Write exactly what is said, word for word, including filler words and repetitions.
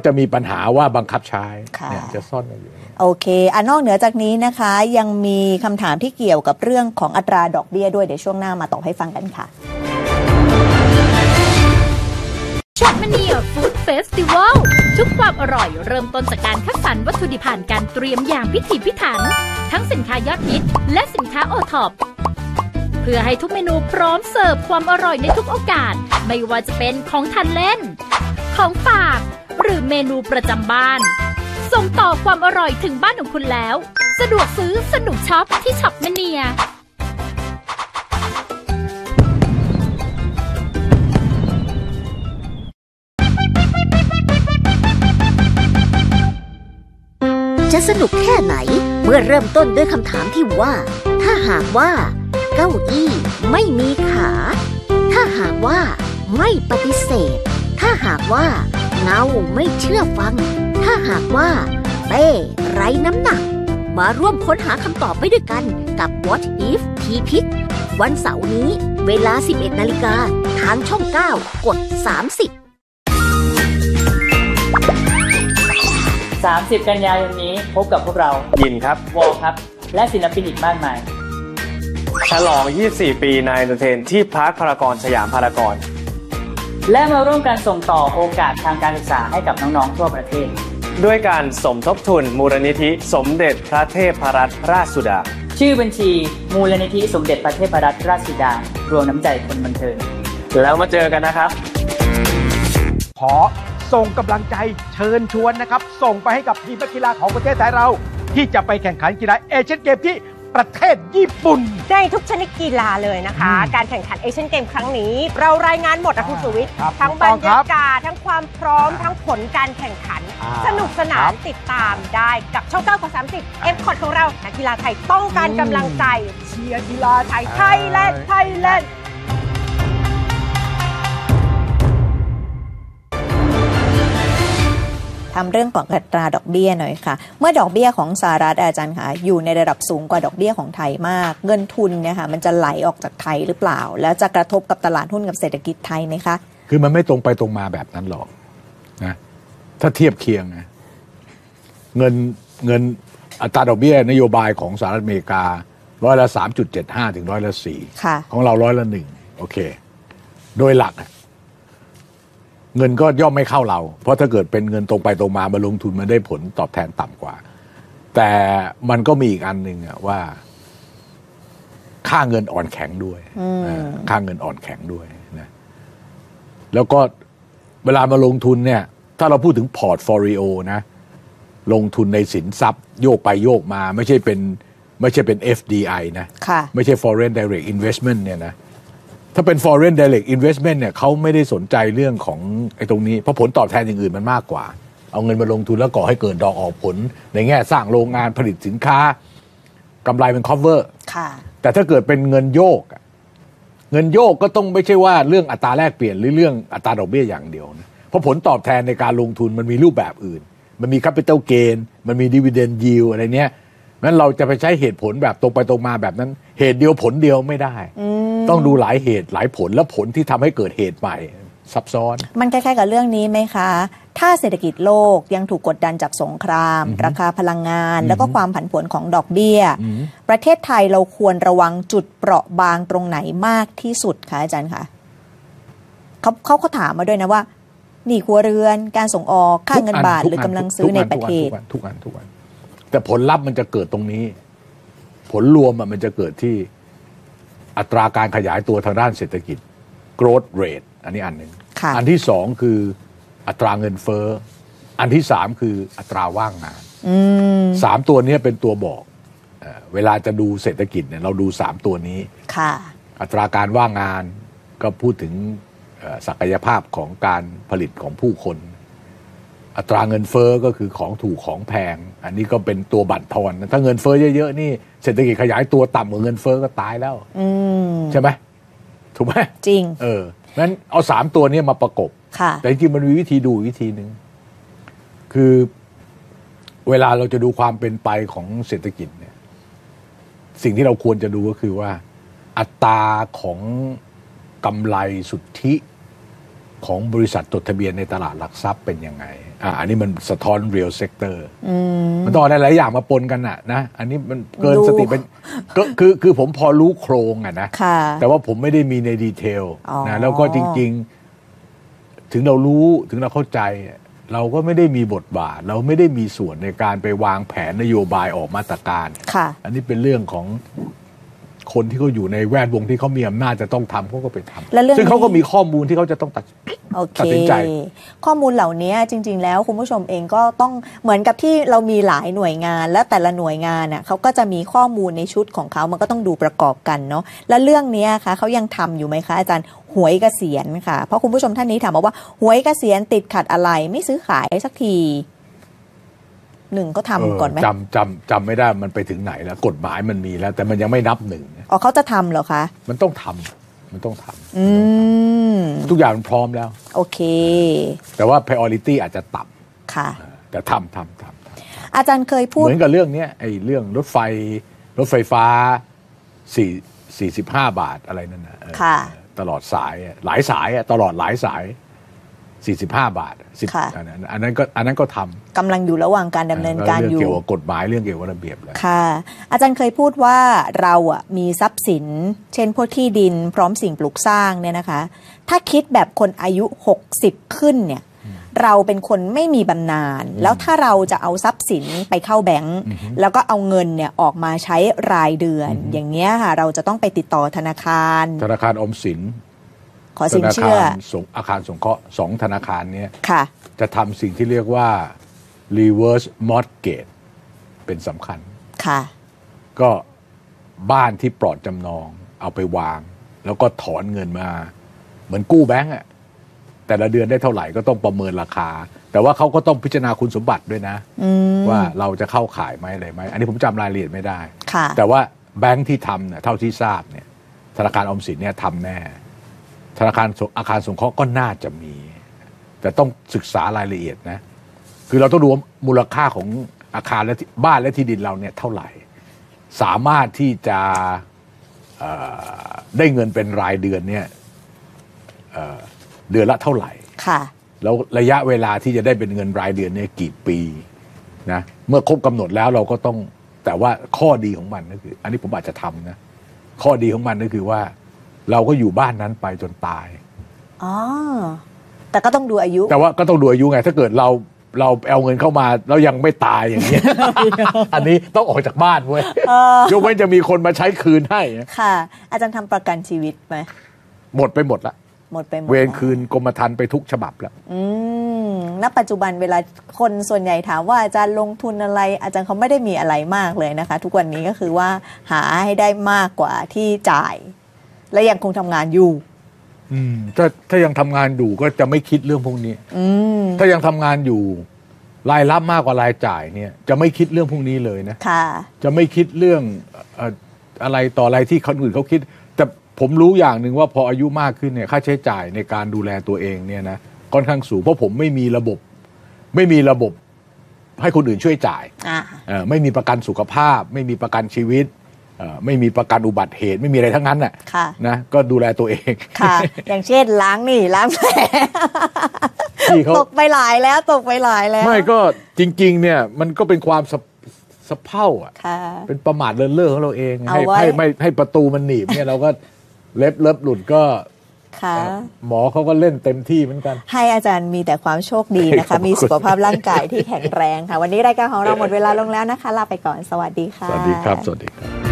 จะมีปัญหาว่าบังคับใช้เนี่ยจะซ่อนอยู่โอเคอ่ะนอกเหนือจากนี้นะคะยังมีคำถามที่เกี่ยวกับเรื่องของอัตราดอกเบี้ยด้วยเดี๋ยวช่วงหน้ามาตอบให้ฟังกันค่ะช็อปมะเนียฟู้ดเฟสติวัลทุกความอร่อยเริ่มต้นจากการคัดสรรวัตถุดิบผ่านการเตรียมอย่างพิถีพิถันทั้งสินค้ายอดฮิตและสินค้าโอท็อปเพื่อให้ทุกเมนูพร้อมเสิร์ฟความอร่อยในทุกโอกาสไม่ว่าจะเป็นของทานเล่นของฝากหรือเมนูประจำบ้านส่งต่อความอร่อยถึงบ้านของคุณแล้วสะดวกซื้อสนุกช็อปที่ช็อปมะเนียจะสนุกแค่ไหนเมื่อเริ่มต้นด้วยคำถามที่ว่าถ้าหากว่าเก้าอี้ไม่มีขาถ้าหากว่าไม่ปฏิเสธถ้าหากว่าเงาไม่เชื่อฟังถ้าหากว่าเป้ไร้น้ำหนักมาร่วมค้นหาคำตอบไปด้วยกันกับ What If ทีพิกวันเสาร์นี้เวลา สิบเอ็ดนาฬิกา ทางช่องเก้ากดสามสิบสามสิบ กันยายนนี้พบกับพวกเรายินครับวอลครับและศิลปินอีกมากมายฉลองยี่สิบสี่ปีนายเอนเตอร์เทนที่พาร์คพารากอนสยามพารากอนและมาร่วมกันส่งต่อโอกาสทางการศึกษาให้กับน้องๆทั่วประเทศด้วยการสมทบทุนมูลนิธิสมเด็จพระเทพรัตนราชสุดาชื่อบัญชีมูลนิธิสมเด็จพระเทพรัตนราชสุดารวมน้ำใจคนบันเทิงแล้วมาเจอกันนะครับขอส่งกำลังใจเชิญชวนนะครับส่งไปให้กับทีมนักกีฬาของประเทศไทยเราที่จะไปแข่งขันกีฬาเอเชียนเกมที่ประเทศญี่ปุ่นในทุกชนิดกีฬาเลยนะคะการแข่งขันเอเชียนเกมครั้งนี้เรารายงานหมดนะคุณสุวิทย์ทั้งบรรยากาศทั้งความพร้อมทั้งผลการแข่งขันสนุกสนานติดตามได้กับช่องเก้ากดสามสิบ เอ็ม คอท ของเรานักกีฬาไทยต้องการกำลังใจเชียร์กีฬาไทยไทยแลนด์ไทยแลนด์ทำเรื่องของอัตราดอกเบี้ยหน่อยค่ะเมื่อดอกเบี้ยของสหรัฐอาจารย์ค่ะอยู่ในระดับสูงกว่าดอกเบี้ยของไทยมากเงินทุนเนี่ยค่ะมันจะไหลออกจากไทยหรือเปล่าแล้วจะกระทบกับตลาดหุ้นกับเศรษฐกิจไทยไหมคะคือมันไม่ตรงไปตรงมาแบบนั้นหรอกนะถ้าเทียบเคียงนะเงินเงินอัตราดอกเบี้ยนโยบายของสหรัฐอเมริการ้อยละ สามจุดเจ็ดห้า ถึงร้อยละสี่ของเราร้อยละหนึ่งโอเคโดยหลักเงินก็ย่อมไม่เข้าเราเพราะถ้าเกิดเป็นเงินตรงไปตรงมามาลงทุนมันได้ผลตอบแทนต่ำกว่าแต่มันก็มีอีกอันหนึ่งว่าค่าเงินอ่อนแข็งด้วยค่าเงินอ่อนแข็งด้วยนะแล้วก็เวลามาลงทุนเนี่ยถ้าเราพูดถึงพอร์ตโฟลิโอนะลงทุนในสินทรัพย์โยกไปโยกมาไม่ใช่เป็นไม่ใช่เป็น เอฟ ดี ไอ นะไม่ใช่ Foreign Direct Investment เนี่ยนะถ้าเป็น foreign direct investment เนี่ยเขาไม่ได้สนใจเรื่องของไอ้ตรงนี้เพราะผลตอบแทนอย่างอื่นมันมากกว่าเอาเงินมาลงทุนแล้วก่อให้เกิดดอกออกผลในแง่สร้างโรงงานผลิตสินค้ากำไรเป็น cover ค่ะแต่ถ้าเกิดเป็นเงินโยกเงินโยกก็ต้องไม่ใช่ว่าเรื่องอัตราแลกเปลี่ยนหรือเรื่องอัตราดอกเบี้ยอย่างเดียวนะเพราะผลตอบแทนในการลงทุนมันมีรูปแบบอื่นมันมี capital gain มันมี dividend yield อะไรเนี้ยงั้นเราจะไปใช้เหตุผลแบบตรงไปตรงมาแบบนั้นเหตุเดียวผลเดียวไม่ได้ต้องดูหลายเหตุหลายผลและผลที่ทำให้เกิดเหตุใหม่ซับซ้อนมันคล้ายๆกับเรื่องนี้ไหมคะถ้าเศรษฐกิจโลกยังถูกกดดันจากสงครามราคาพลังงานแล้วก็ความผันผวนของดอกเบี้ยประเทศไทยเราควรระวังจุดเปราะบางตรงไหนมากที่สุดคะอาจารย์คะเขาเขาเขาถามมาด้วยนะว่าหนี้ครัวเรือนการส่งออกค่าเงินบาทหรือกำลังซื้อในประเทศทุกอันทุกอันแต่ผลลัพธ์มันจะเกิดตรงนี้ผลรวมมันจะเกิดที่อัตราการขยายตัวทางด้านเศรษฐกิจ growth rate อันนี้อันหนึ่งอันที่สองคืออัตราเงินเฟ้ออันที่สามคืออัตราว่างงานสามตัวนี้เป็นตัวบอกเอ่อเวลาจะดูเศรษฐกิจเนี่ยเราดูสามตัวนี้อัตราการว่างงานก็พูดถึงศักยภาพของการผลิตของผู้คนอัตราเงินเฟ้อก็คือของถูกของแพงอันนี้ก็เป็นตัวบั่นทอนถ้าเงินเฟ้อเยอะๆนี่เศรษฐกิจขยายตัวต่ำกว่าเงินเฟ้อก็ตายแล้วใช่ไหมถูกไหมจริงเอองั้นเอาสามตัวนี้มาประกบแต่จริงๆมันมีวิธีดูวิธีหนึ่งคือเวลาเราจะดูความเป็นไปของเศรษฐกิจเนี่ยสิ่งที่เราควรจะดูก็คือว่าอัตราของกำไรสุทธิของบริษัทจดทะเบียนในตลาดหลักทรัพย์เป็นยังไงอ่าอันนี้มันสะท้อน real sector มันต้องอะไรหลายอย่างมาปนกันน่ะนะอันนี้มันเกินสติเป็นก็คือคือผมพอรู้โครงอ่ะนะแต่ว่าผมไม่ได้มีในดีเทลนะแล้วก็จริงๆถึงเรารู้ถึงเราเข้าใจเราก็ไม่ได้มีบทบาทเราไม่ได้มีส่วนในการไปวางแผนนโยบายออกมาตรการอันนี้เป็นเรื่องของคนที่เขาอยู่ในแวดวงที่เขามีอำนาจจะต้องทำเขาก็ไปทำซึ่งเขาก็มีข้อมูลที่เขาจะต้องตัดตัดสินใจข้อมูลเหล่านี้จริงๆแล้วคุณผู้ชมเองก็ต้องเหมือนกับที่เรามีหลายหน่วยงานและแต่ละหน่วยงานน่ะเขาก็จะมีข้อมูลในชุดของเขามันก็ต้องดูประกอบกันเนาะแล้วเรื่องนี้คะเขายังทำอยู่ไหมคะอาจารย์หวยเกษียณค่ะเพราะคุณผู้ชมท่านนี้ถามมาว่าหวยเกษียณติดขัดอะไรไม่ซื้อขายสักทีหนึ่งก็ทำก่อนไหมจำจำจำไม่ได้มันไปถึงไหนแล้วกฎหมายมันมีแล้วแต่มันยังไม่นับหนึ่งอ๋อเขาจะทำเหรอคะมันต้องทำมันต้องทำทุกอย่างมันพร้อมแล้วโอเคแต่ว่า priority อาจจะต่ำค่ะแต่ทำทำทำอาจารย์เคยพูดเหมือนกับเรื่องนี้ไอ้เรื่องรถไฟรถไฟฟ้าสี่สี่สิบห้าบาทอะไรนั่นนะตลอดสายหลายสายตลอดหลายสายสี่สิบห้าบาทสิบอันนั้นอันนั้นก็อันนั้นก็ทำกำลังอยู่ระหว่างการดำเนินการอยู่เกี่ยวกับกฎหมายเรื่องเกี่ยวกับระเบียบแล้วค่ะอาจารย์เคยพูดว่าเราอ่ะมีทรัพย์สินเช่นพวกที่ดินพร้อมสิ่งปลูกสร้างเนี่ยนะคะถ้าคิดแบบคนอายุหกสิบขึ้นเนี่ยเราเป็นคนไม่มีบำนาญแล้วถ้าเราจะเอาทรัพย์สินไปเข้าแบงก์แล้วก็เอาเงินเนี่ยออกมาใช้รายเดือนอย่างเงี้ยค่ะเราจะต้องไปติดต่อธนาคารธนาคารออมสินขอสินเชื่ออาคารสงเคราะห์สองธนาคารนี้จะทำสิ่งที่เรียกว่า reverse mortgage เป็นสำคัญค่ะก็บ้านที่ปลอดจำนองเอาไปวางแล้วก็ถอนเงินมาเหมือนกู้แบงก์อะแต่ละเดือนได้เท่าไหร่ก็ต้องประเมินราคาแต่ว่าเขาก็ต้องพิจารณาคุณสมบัติด้วยนะว่าเราจะเข้าข่ายไหมอะไรไหมอันนี้ผมจำรายละเอียดไม่ได้แต่ว่าแบงก์ที่ทำเนี่ยเท่าที่ทราบเนี่ยธนาคารออมสินเนี่ยทำแน่ธนาคารอาคารสงเคราะห์ก็น่าจะมีแต่ต้องศึกษารายละเอียดนะคือเราต้องดูว่ามูลค่าของอาคารและบ้านและที่ดินเราเนี่ยเท่าไหร่สามารถที่จะได้เงินเป็นรายเดือนเนี่ยเดือนละเท่าไหร่ค่ะแล้วระยะเวลาที่จะได้เป็นเงินรายเดือนเนี่ยกี่ปีนะเมื่อครบกำหนดแล้วเราก็ต้องแต่ว่าข้อดีของมันก็คืออันนี้ผมอาจจะทำนะข้อดีของมันก็คือว่าเราก็อยู่บ้านนั้นไปจนตายอ๋อแต่ก็ต้องดูอายุแต่ว่าก็ต้องดูอายุไงถ้าเกิดเราเราเอาเงินเข้ามาแล้วยังไม่ตายอย่างเงี้ย อันนี้ต้องออกจากบ้านเว้ยยกเว้นจะมีคนมาใช้คืนให้ค่ะอาจารย์ทำประกันชีวิตไหมหมดไปหมดละหมดไปหมดเวรคืนกรมธรรม์ไปทุกฉบับแล้วอืมณปัจจุบันเวลาคนส่วนใหญ่ถามว่าอาจารย์ลงทุนอะไรอาจารย์เขาไม่ได้มีอะไรมากเลยนะคะทุกวันนี้ก็คือว่าหาให้ได้มากกว่าที่จ่ายและยังคงทำงานอยู่อืมถ้าถ้ายังทำงานอยู่ก็จะไม่คิดเรื่องพวกนี้อืมถ้ายังทำงานอยู่รายรับมากกว่ารายจ่ายเนี่ยจะไม่คิดเรื่องพวกนี้เลยนะค่ะจะไม่คิดเรื่องเอ่ออะไรต่ออะไรที่คนอื่นเขาคิดแต่ผมรู้อย่างหนึ่งว่าพออายุมากขึ้นเนี่ยค่าใช้จ่ายในการดูแลตัวเองเนี่ยนะค่อนข้างสูงเพราะผมไม่มีระบบไม่มีระบบให้คนอื่นช่วยจ่ายเอ่อไม่มีประกันสุขภาพไม่มีประกันชีวิตไม่มีประกันอุบัติเหตุไม่มีอะไรทั้งนั้นน่ะนะก็ดูแลตัวเองค่ะอย่างเช่นล้างนี่ล้างแผลตกไปหลายแล้วตกไปหลายแล้วไม่ก็จริงๆเนี่ยมันก็เป็นความสะเพร่าอ่ะเป็นประมาทเลินเล่อของเราเองให้ให้ไม่ให้ประตูมันหนีบเนี่ยเราก็เล็บเล็บหลุดก็หมอเขาก็เล่นเต็มที่เหมือนกันให้อาจารย์มีแต่ความโชคดีนะคะมีสุขภาพร่างกายที่แข็งแรงค่ะวันนี้รายการของเราหมดเวลาลงแล้วนะคะลาไปก่อนสวัสดีค่ะสวัสดีครับสวัสดีครับ